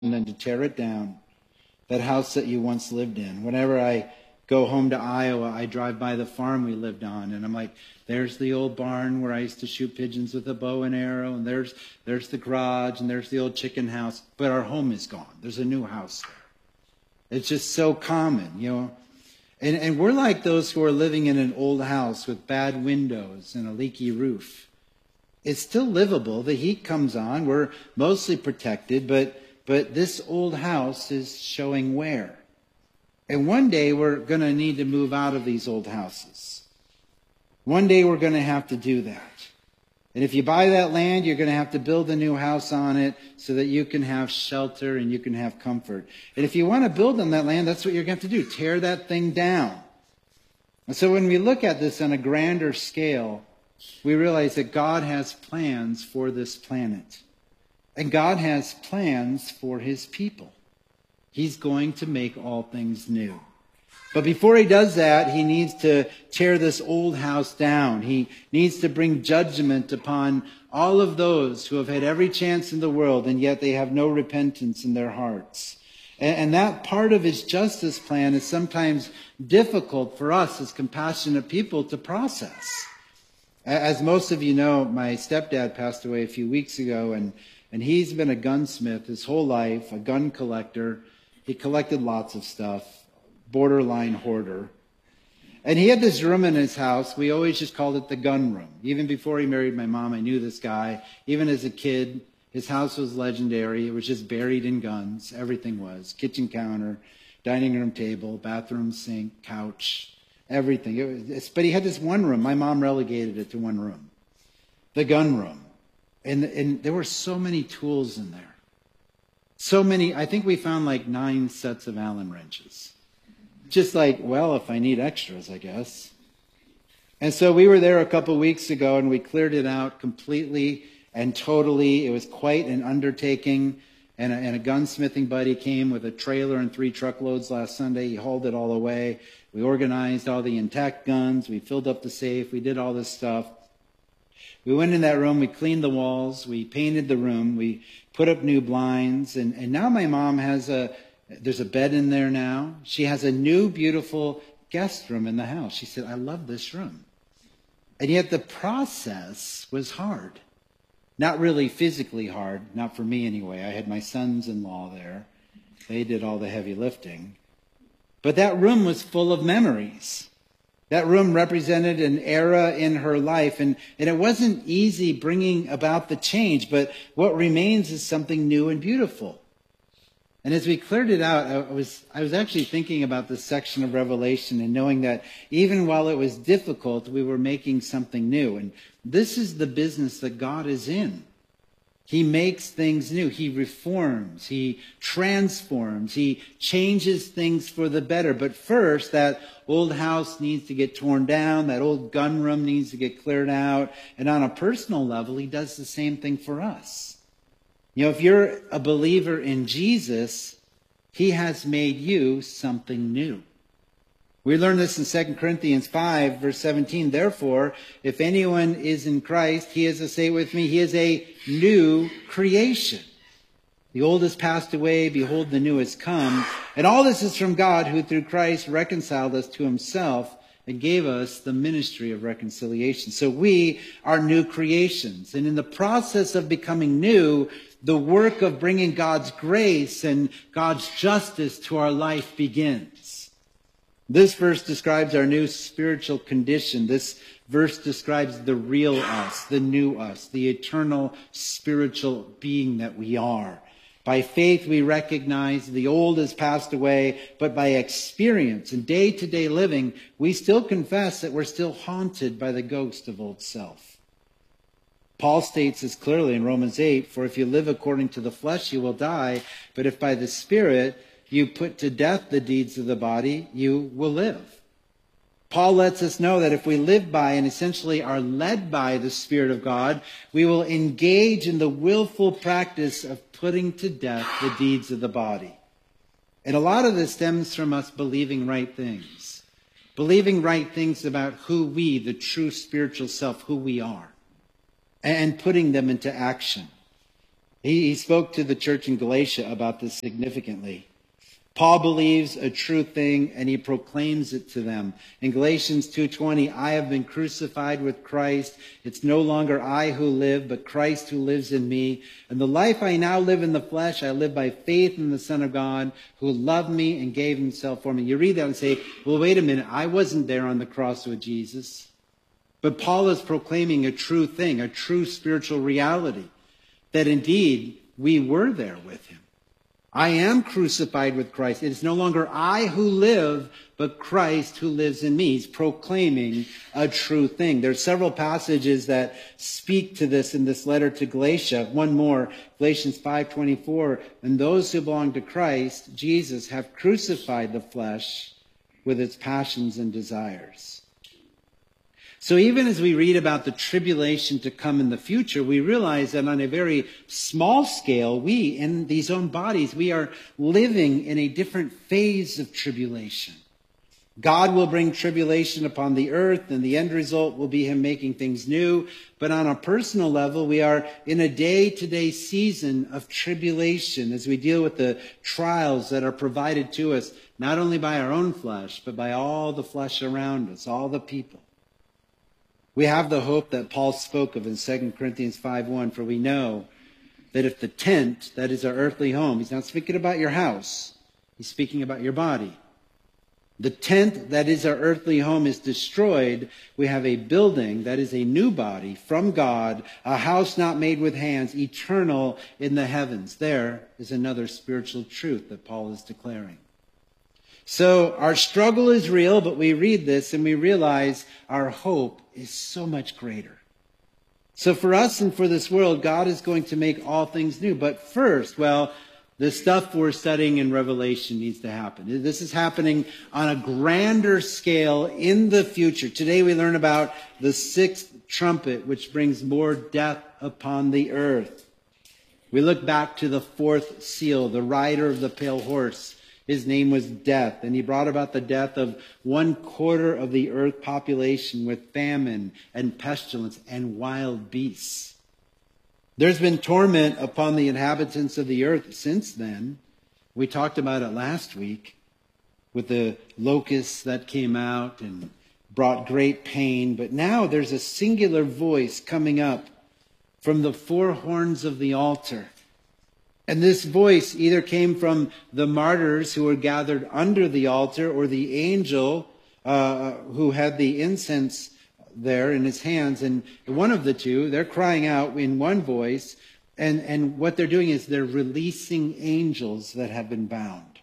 and then to tear it down, that house that you once lived in. Whenever I go home to Iowa, I drive by the farm we lived on, and I'm like, there's the old barn where I used to shoot pigeons with a bow and arrow, and there's the garage, and there's the old chicken house, but our home is gone. There's a new house there. It's just so common, you know. And we're like those who are living in an old house with bad windows and a leaky roof. It's still livable. The heat comes on. We're mostly protected, but this old house is showing wear. And one day we're going to need to move out of these old houses. One day we're going to have to do that. And if you buy that land, you're going to have to build a new house on it so that you can have shelter and you can have comfort. And if you want to build on that land, that's what you're going to have to do. Tear that thing down. And so when we look at this on a grander scale, we realize that God has plans for this planet. And God has plans for his people. He's going to make all things new. But before he does that, he needs to tear this old house down. He needs to bring judgment upon all of those who have had every chance in the world, and yet they have no repentance in their hearts. And that part of his justice plan is sometimes difficult for us as compassionate people to process. As most of you know, my stepdad passed away a few weeks ago, and he's been a gunsmith his whole life, a gun collector. He collected lots of stuff. Borderline hoarder. And he had this room in his house. We always just called it the gun room. Even before he married my mom, I knew this guy. Even as a kid, his house was legendary. It was just buried in guns. Everything was. Kitchen counter, dining room table, bathroom sink, couch, everything. But he had this one room. My mom relegated it to one room. The gun room. And there were so many tools in there. So many. I think we found like 9 sets of Allen wrenches. Just like, well, if I need extras, I guess. And so we were there a couple weeks ago, and we cleared it out completely and totally. It was quite an undertaking. And a gunsmithing buddy came with a trailer and 3 truckloads last Sunday. He hauled it all away. We organized all the intact guns. We filled up the safe. We did all this stuff. We went in that room. We cleaned the walls. We painted the room. We put up new blinds. And now my mom has there's a bed in there now. She has a new, beautiful guest room in the house. She said, I love this room. And yet the process was hard. Not really physically hard, not for me anyway. I had my sons-in-law there. They did all the heavy lifting. But that room was full of memories. That room represented an era in her life. And it wasn't easy bringing about the change, but what remains is something new and beautiful. And as we cleared it out, I was actually thinking about this section of Revelation and knowing that even while it was difficult, we were making something new. And this is the business that God is in. He makes things new. He reforms. He transforms. He changes things for the better. But first, that old house needs to get torn down. That old gun room needs to get cleared out. And on a personal level, he does the same thing for us. You know, if you're a believer in Jesus, he has made you something new. We learn this in 2 Corinthians 5, verse 17. Therefore, if anyone is in Christ, he is, say with me, he is a new creation. The old has passed away, behold, the new has come. And all this is from God, who through Christ reconciled us to himself and gave us the ministry of reconciliation. So we are new creations. And in the process of becoming new, the work of bringing God's grace and God's justice to our life begins. This verse describes our new spiritual condition. This verse describes the real us, the new us, the eternal spiritual being that we are. By faith, we recognize the old has passed away, but by experience and day-to-day living, we still confess that we're still haunted by the ghost of old self. Paul states this clearly in Romans 8, for if you live according to the flesh, you will die, but if by the Spirit you put to death the deeds of the body, you will live. Paul lets us know that if we live by and essentially are led by the Spirit of God, we will engage in the willful practice of putting to death the deeds of the body. And a lot of this stems from us believing right things. Believing right things about who we, the true spiritual self, who we are. And putting them into action. He spoke to the church in Galatia about this significantly. Paul believes a true thing and he proclaims it to them. In Galatians 2:20, I have been crucified with Christ. It's no longer I who live, but Christ who lives in me. And the life I now live in the flesh, I live by faith in the Son of God who loved me and gave himself for me. You read that and say, well, wait a minute. I wasn't there on the cross with Jesus. But Paul is proclaiming a true thing, a true spiritual reality, that indeed we were there with him. I am crucified with Christ. It is no longer I who live, but Christ who lives in me. He's proclaiming a true thing. There are several passages that speak to this in this letter to Galatia. One more, Galatians 5:24. And those who belong to Christ, Jesus, have crucified the flesh with its passions and desires. So even as we read about the tribulation to come in the future, we realize that on a very small scale, we, in these own bodies, we are living in a different phase of tribulation. God will bring tribulation upon the earth, and the end result will be him making things new. But on a personal level, we are in a day-to-day season of tribulation as we deal with the trials that are provided to us, not only by our own flesh, but by all the flesh around us, all the people. We have the hope that Paul spoke of in 2 Corinthians 5:1, for we know that if the tent, that is our earthly home, he's not speaking about your house, he's speaking about your body. The tent that is our earthly home is destroyed. We have a building that is a new body from God, a house not made with hands, eternal in the heavens. There is another spiritual truth that Paul is declaring. So our struggle is real, but we read this and we realize our hope is so much greater. So for us and for this world, God is going to make all things new. But first, well, the stuff we're studying in Revelation needs to happen. This is happening on a grander scale in the future. Today we learn about the sixth trumpet, which brings more death upon the earth. We look back to the fourth seal, the rider of the pale horse. His name was Death, and he brought about the death of 1/4 of the earth population with famine and pestilence and wild beasts. There's been torment upon the inhabitants of the earth since then. We talked about it last week with the locusts that came out and brought great pain. But now there's a singular voice coming up from the four horns of the altar. And this voice either came from the martyrs who were gathered under the altar or the angel who had the incense there in his hands. And one of the two, they're crying out in one voice. And what they're doing is they're releasing angels that have been bound.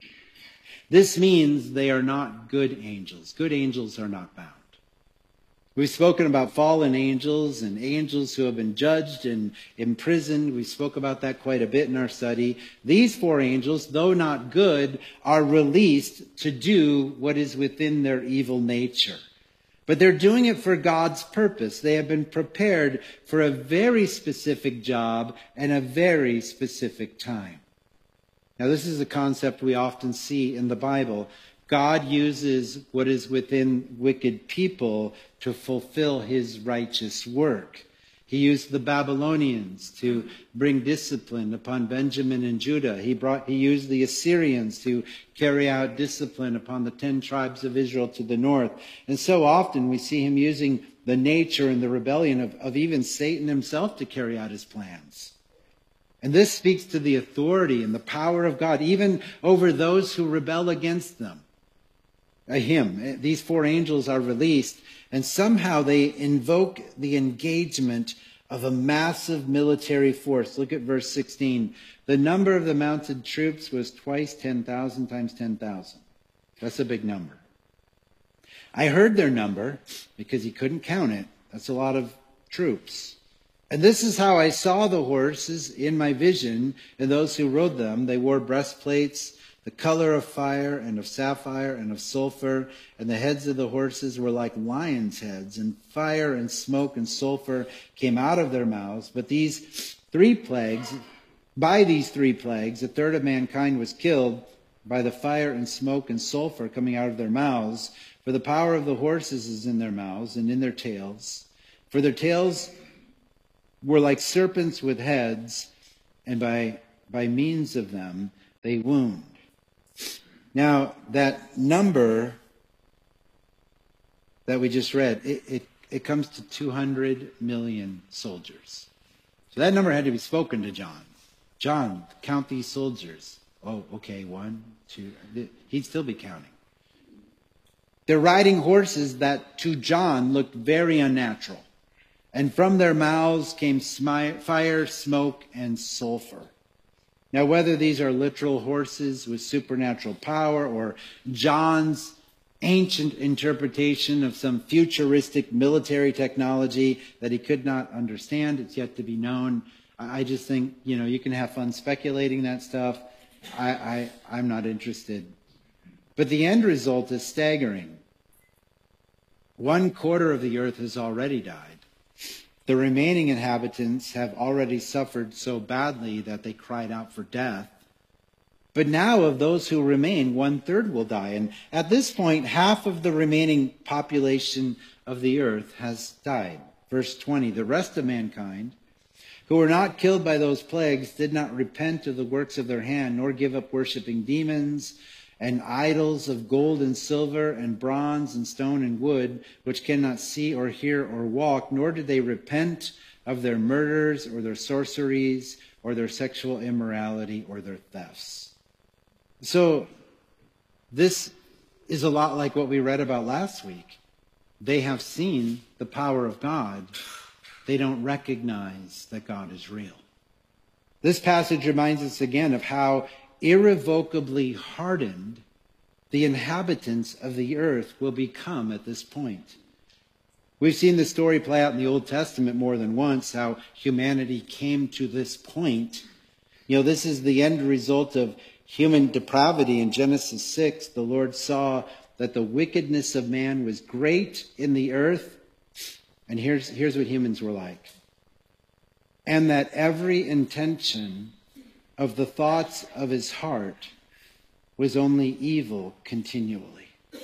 This means they are not good angels. Good angels are not bound. We've spoken about fallen angels and angels who have been judged and imprisoned. We spoke about that quite a bit in our study. These four angels, though not good, are released to do what is within their evil nature. But they're doing it for God's purpose. They have been prepared for a very specific job and a very specific time. Now, this is a concept we often see in the Bible. God uses what is within wicked people to fulfill his righteous work. He used the Babylonians to bring discipline upon Benjamin and Judah. He used the Assyrians to carry out discipline upon the 10 tribes of Israel to the north. And so often we see him using the nature and the rebellion of even Satan himself to carry out his plans. And this speaks to the authority and the power of God, even over those who rebel against them. These four angels are released, and somehow they invoke the engagement of a massive military force. Look at verse 16. The number of the mounted troops was twice 10,000 times 10,000. That's a big number. I heard their number because he couldn't count it. That's a lot of troops. And this is how I saw the horses in my vision, and those who rode them. They wore breastplates, the color of fire and of sapphire and of sulfur, and the heads of the horses were like lions' heads, and fire and smoke and sulfur came out of their mouths. But by these 3 plagues, a third of mankind was killed by the fire and smoke and sulfur coming out of their mouths. For the power of the horses is in their mouths and in their tails. For their tails were like serpents with heads, and by means of them they wound. Now, that number that we just read, it comes to 200 million soldiers. So that number had to be spoken to John. John, count these soldiers. Oh, okay, 1, 2. He'd still be counting. They're riding horses that to John looked very unnatural. And from their mouths came fire, smoke, and sulfur. Now, whether these are literal horses with supernatural power or John's ancient interpretation of some futuristic military technology that he could not understand, it's yet to be known. I just think, you can have fun speculating that stuff. I'm not interested. But the end result is staggering. 1/4 of the earth has already died. The remaining inhabitants have already suffered so badly that they cried out for death. But now of those who remain, 1/3 will die. And at this point, half of the remaining population of the earth has died. Verse 20, the rest of mankind, who were not killed by those plagues, did not repent of the works of their hand, nor give up worshiping demons and idols of gold and silver and bronze and stone and wood, which cannot see or hear or walk, nor did they repent of their murders or their sorceries or their sexual immorality or their thefts. So this is a lot like what we read about last week. They have seen the power of God. They don't recognize that God is real. This passage reminds us again of how irrevocably hardened the inhabitants of the earth will become at this point. We've seen the story play out in the Old Testament more than once, how humanity came to this point. This is the end result of human depravity. In Genesis 6, the Lord saw that the wickedness of man was great in the earth. And here's what humans were like. And that every intention of the thoughts of his heart was only evil continually.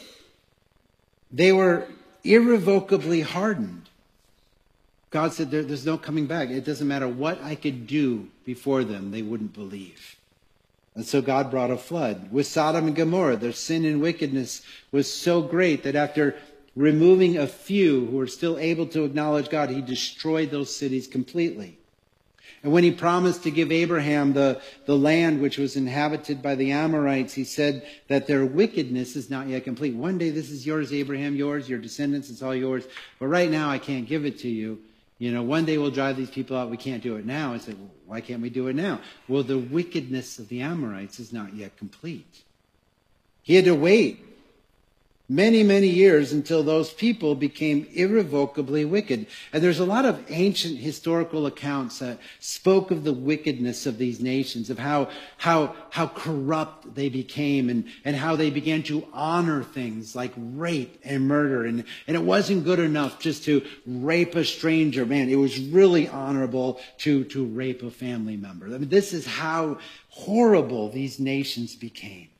They were irrevocably hardened. God said there's no coming back. It doesn't matter what I could do before them, they wouldn't believe. And so God brought a flood. With Sodom and Gomorrah, their sin and wickedness was so great that after removing a few who were still able to acknowledge God, he destroyed those cities completely. And when he promised to give Abraham the land which was inhabited by the Amorites, he said that their wickedness is not yet complete. One day this is yours, Abraham, yours, your descendants, it's all yours. But right now I can't give it to you. One day we'll drive these people out. We can't do it now. I said, well, why can't we do it now? Well, the wickedness of the Amorites is not yet complete. He had to wait many, many years until those people became irrevocably wicked. And there's a lot of ancient historical accounts that spoke of the wickedness of these nations, of how corrupt they became and how they began to honor things like rape and murder. And it wasn't good enough just to rape a stranger. Man, it was really honorable to rape a family member. I mean, this is how horrible these nations became.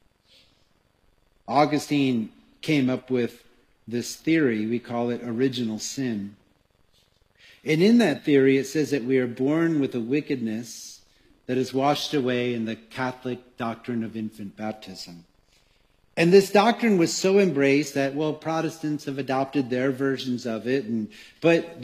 Augustine came up with this theory. We call it original sin. And in that theory, it says that we are born with a wickedness that is washed away in the Catholic doctrine of infant baptism. And this doctrine was so embraced that, Protestants have adopted their versions of it. But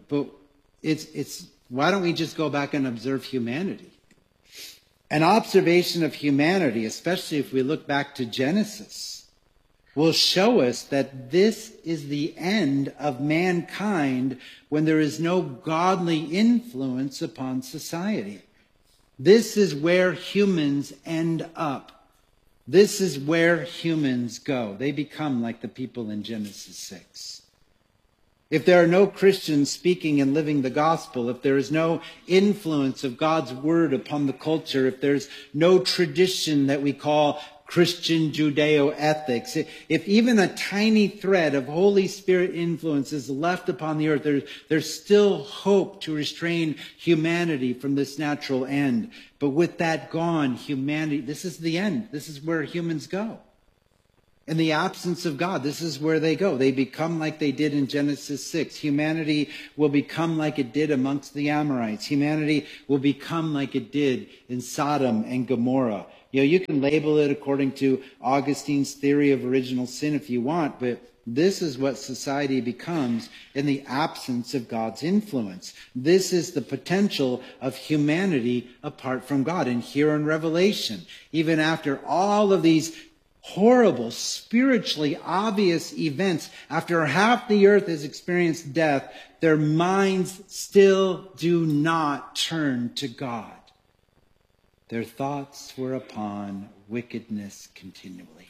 it's why don't we just go back and observe humanity? An observation of humanity, especially if we look back to Genesis, will show us that this is the end of mankind when there is no godly influence upon society. This is where humans end up. This is where humans go. They become like the people in Genesis 6. If there are no Christians speaking and living the gospel, if there is no influence of God's word upon the culture, if there's no tradition that we call Christian Judeo-ethics, if even a tiny thread of Holy Spirit influence is left upon the earth, there's still hope to restrain humanity from this natural end. But with that gone, humanity, this is the end. This is where humans go. In the absence of God, this is where they go. They become like they did in Genesis 6. Humanity will become like it did amongst the Amorites. Humanity will become like it did in Sodom and Gomorrah. You can label it according to Augustine's theory of original sin if you want, but this is what society becomes in the absence of God's influence. This is the potential of humanity apart from God. And here in Revelation, even after all of these horrible, spiritually obvious events, after half the earth has experienced death, their minds still do not turn to God. Their thoughts were upon wickedness continually.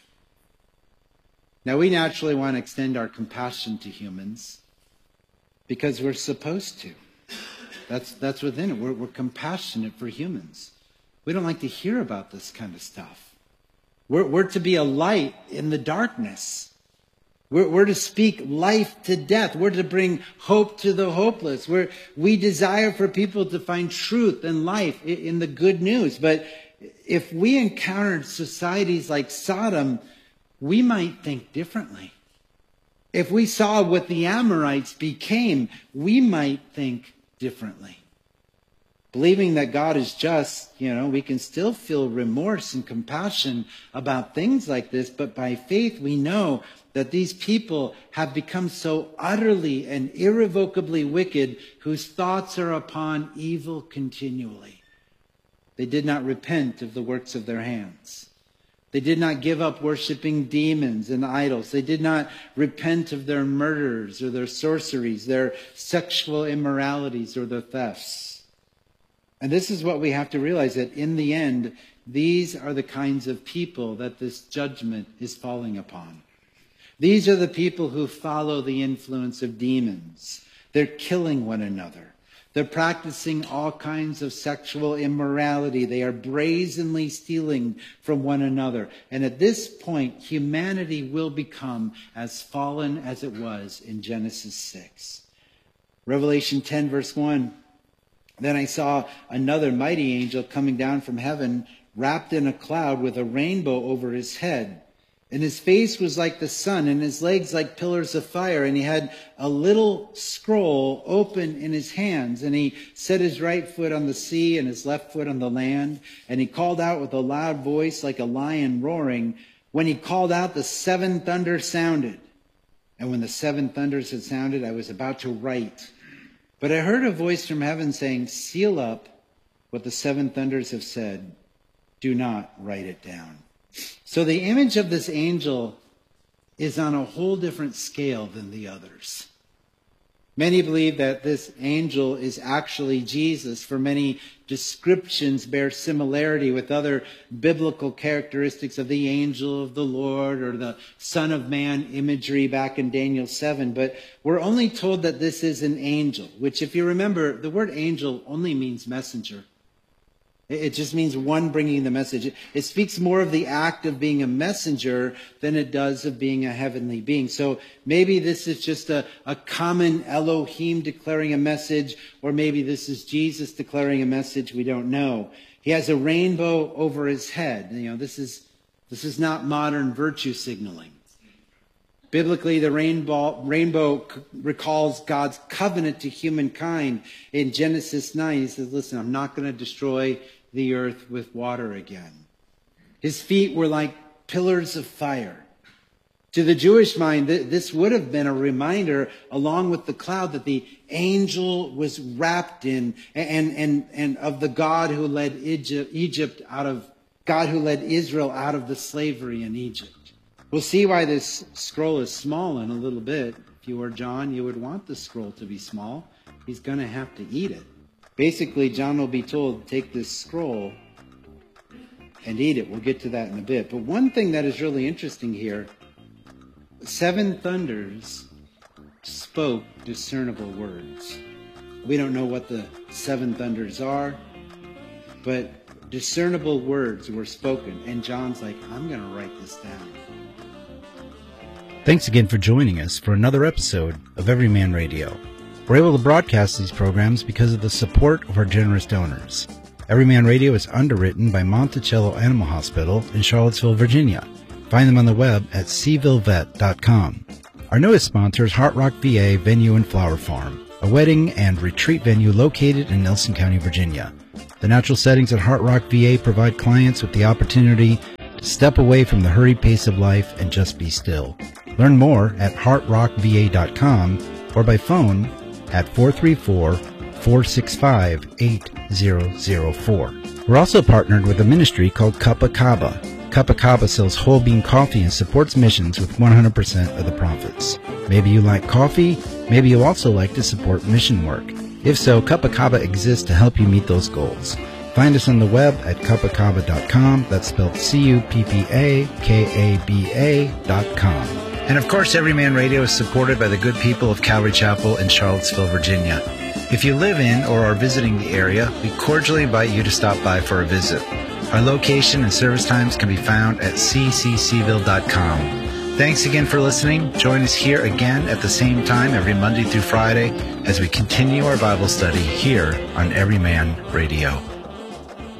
Now, we naturally want to extend our compassion to humans because we're supposed to. That's within it. We're compassionate for humans. We don't like to hear about this kind of stuff. We're to be a light in the darkness. We're to speak life to death. We're to bring hope to the hopeless. We desire for people to find truth and life in the good news. But if we encountered societies like Sodom, we might think differently. If we saw what the Amorites became, we might think differently. Believing that God is just, we can still feel remorse and compassion about things like this, but by faith we know that these people have become so utterly and irrevocably wicked whose thoughts are upon evil continually. They did not repent of the works of their hands. They did not give up worshiping demons and idols. They did not repent of their murders or their sorceries, their sexual immoralities or their thefts. And this is what we have to realize, that in the end, these are the kinds of people that this judgment is falling upon. These are the people who follow the influence of demons. They're killing one another. They're practicing all kinds of sexual immorality. They are brazenly stealing from one another. And at this point, humanity will become as fallen as it was in Genesis 6. Revelation 10, verse 1. Then I saw another mighty angel coming down from heaven, wrapped in a cloud with a rainbow over his head. And his face was like the sun, and his legs like pillars of fire. And he had a little scroll open in his hands. And he set his right foot on the sea and his left foot on the land. And he called out with a loud voice like a lion roaring. When he called out, the seven thunders sounded. And when the seven thunders had sounded, I was about to write. But I heard a voice from heaven saying, seal up what the seven thunders have said. Do not write it down. So the image of this angel is on a whole different scale than the others. Many believe that this angel is actually Jesus, for many descriptions bear similarity with other biblical characteristics of the angel of the Lord or the Son of Man imagery back in Daniel 7. But we're only told that this is an angel, which, if you remember, the word angel only means messenger. It just means one bringing the message. It speaks more of the act of being a messenger than it does of being a heavenly being. So maybe this is just a common Elohim declaring a message, or maybe this is Jesus declaring a message. We don't know. He has a rainbow over his head. This is not modern virtue signaling. Biblically, the rainbow recalls God's covenant to humankind. In Genesis 9, he says, listen, I'm not going to destroy the earth with water again. His feet were like pillars of fire. To the Jewish mind, this would have been a reminder, along with the cloud, that the angel was wrapped in, and of the God who led God who led Israel out of the slavery in Egypt. We'll see why this scroll is small in a little bit. If you were John, you would want the scroll to be small. He's going to have to eat it. Basically, John will be told, take this scroll and eat it. We'll get to that in a bit. But one thing that is really interesting here, seven thunders spoke discernible words. We don't know what the seven thunders are, but discernible words were spoken. And John's like, I'm going to write this down. Thanks again for joining us for another episode of Everyman Radio. We're able to broadcast these programs because of the support of our generous donors. Everyman Radio is underwritten by Monticello Animal Hospital in Charlottesville, Virginia. Find them on the web at cvillevet.com. Our newest sponsor is Heart Rock VA Venue and Flower Farm, a wedding and retreat venue located in Nelson County, Virginia. The natural settings at Heart Rock VA provide clients with the opportunity to step away from the hurried pace of life and just be still. Learn more at heartrockva.com or by phone at 434-465-8004. We're also partnered with a ministry called Kappa Kaba. Kappa Kaba sells whole bean coffee and supports missions with 100% of the profits. Maybe you like coffee, maybe you also like to support mission work. If so, Kappa Kaba exists to help you meet those goals. Find us on the web at cuppakaba.com. That's spelled CUPPAKABA.com. And of course, Everyman Radio is supported by the good people of Calvary Chapel in Charlottesville, Virginia. If you live in or are visiting the area, we cordially invite you to stop by for a visit. Our location and service times can be found at cccville.com. Thanks again for listening. Join us here again at the same time every Monday through Friday as we continue our Bible study here on Everyman Radio.